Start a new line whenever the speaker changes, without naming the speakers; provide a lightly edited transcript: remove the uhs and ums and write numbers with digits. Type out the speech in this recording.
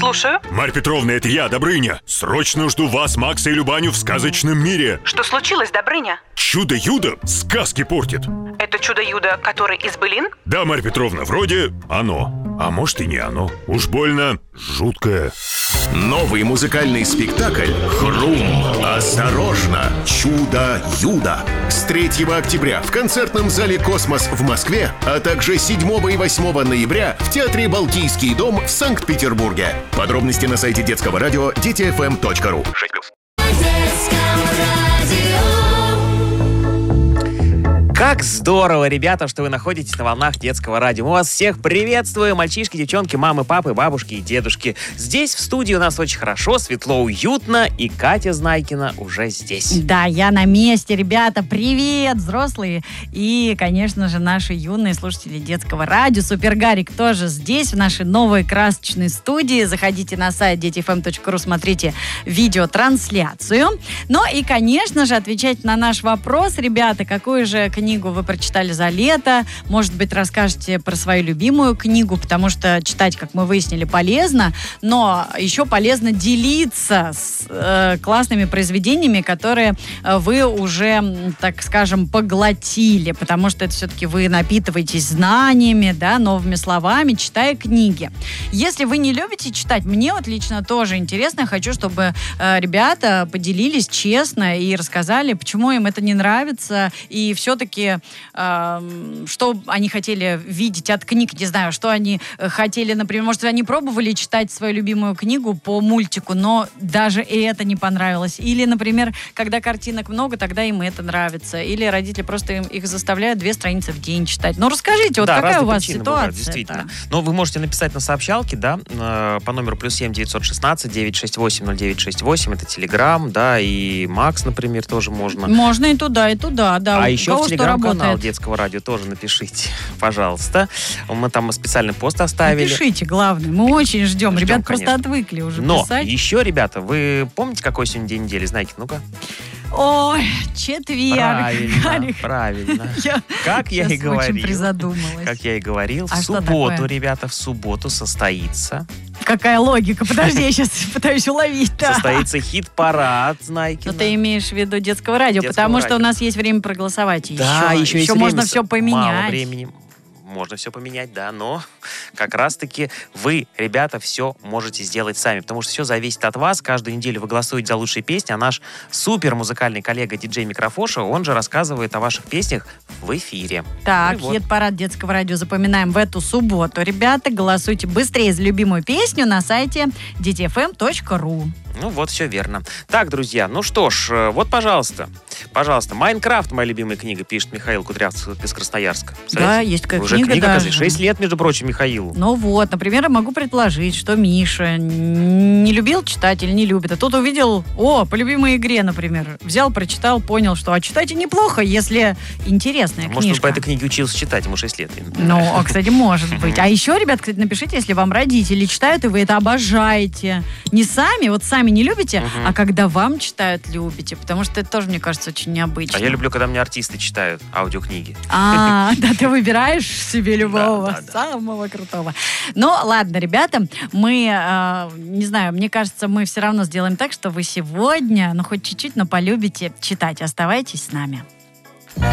Слушаю.
Марья Петровна, это я, Добрыня. Срочно жду вас, Макса и Любаню в сказочном мире.
Что случилось, Добрыня?
Чудо-юдо сказки портит.
Это чудо-юдо, который из былин?
Да, Марья Петровна, вроде оно. А может и не оно. Уж больно жуткое.
Новый музыкальный спектакль «Хрум. Осторожно! Чудо-юдо» с 3 октября в концертном зале «Космос» в Москве, а также 7 и 8 ноября в театре «Балтийский дом» в Санкт-Петербурге. Подробности на сайте детского радио детифм.ру. 6+.
Как здорово, ребята, что вы находитесь на волнах детского радио. Мы вас всех приветствуем, мальчишки, девчонки, мамы, папы, бабушки и дедушки. Здесь в студии у нас очень хорошо, светло, уютно, и Катя Знайкина уже здесь.
Да, я на месте, ребята, привет, взрослые и, конечно же, наши юные слушатели детского радио. Супер Гарик тоже здесь, в нашей новой красочной студии. Заходите на сайт детифм.ру, смотрите видеотрансляцию. Ну и, конечно же, отвечайте на наш вопрос, ребята, какую же книгу вы прочитали за лето. Может быть, расскажете про свою любимую книгу, потому что читать, как мы выяснили, полезно, но еще полезно делиться с классными произведениями, которые вы уже, так скажем, поглотили, потому что это все-таки вы напитываетесь знаниями, да, новыми словами, читая книги. Если вы не любите читать, мне вот лично тоже интересно, хочу, чтобы ребята поделились честно и рассказали, почему им это не нравится, и все-таки что они хотели видеть от книг, не знаю, что они хотели, например, может, они пробовали читать свою любимую книгу по мультику, но даже и это не понравилось. Или, например, когда картинок много, тогда им это нравится. Или родители просто их заставляют 2 страницы в день читать. Ну, расскажите, вот какая у вас ситуация? Бывают,
действительно. Ну, вы можете написать на сообщалке, да, по номеру +7 916 968 0968, это Телеграм, да, и Макс, например, тоже можно.
Можно и туда, да.
А еще в Телеграм-канал детского радио тоже напишите, пожалуйста. Мы там специальный пост оставили.
Напишите, главное. Мы очень ждем. Ребята просто отвыкли уже писать.
Но еще, ребята, вы помните, какой сегодня день недели? Знаете, ну-ка.
Ой, четверг.
Правильно. Как я и говорил.
Очень призадумалась.
Как я и говорил, в субботу, ребята, в субботу состоится...
Какая логика? Подожди, я сейчас пытаюсь уловить.
Состоится хит-парад Знайкина.
Но ты имеешь в виду детского радио, потому что у нас есть время проголосовать.
Да, еще
можно все поменять.
Мало времени. Можно все поменять, да, но как раз-таки вы, ребята, все можете сделать сами, потому что все зависит от вас. Каждую неделю вы голосуете за лучшие песни, а наш супер музыкальный коллега диджей Микрофоша, он же рассказывает о ваших песнях в эфире.
Так, хит-парад детского радио запоминаем в эту субботу. Ребята, голосуйте быстрее за любимую песню на сайте детифм.ру.
Ну вот, все верно. Так, друзья, ну что ж, вот, пожалуйста, «Майнкрафт» — моя любимая книга, пишет Михаил Кудрявцев из Красноярска.
Да, есть такая книга даже.
6 лет, между прочим, Михаилу.
Ну вот, например, я могу предложить, что Миша не любил читать или не любит, а тут увидел, по любимой игре, например, взял, прочитал, понял, что читать неплохо, если интересная книжка.
Может, он по этой книге учился читать, ему 6 лет.
Ну, кстати, может быть. А еще, ребят, кстати, напишите, если вам родители читают, и вы это обожаете. Не сами, вот сами не любите, а когда вам читают, любите. Потому что это тоже, мне кажется, очень необычно.
А я люблю, когда мне артисты читают аудиокниги.
Да, ты выбираешь себе любого, самого крутого. Ну, ладно, ребята, мы, не знаю, мне кажется, мы все равно сделаем так, что вы сегодня, хоть чуть-чуть, но полюбите читать. Оставайтесь с нами.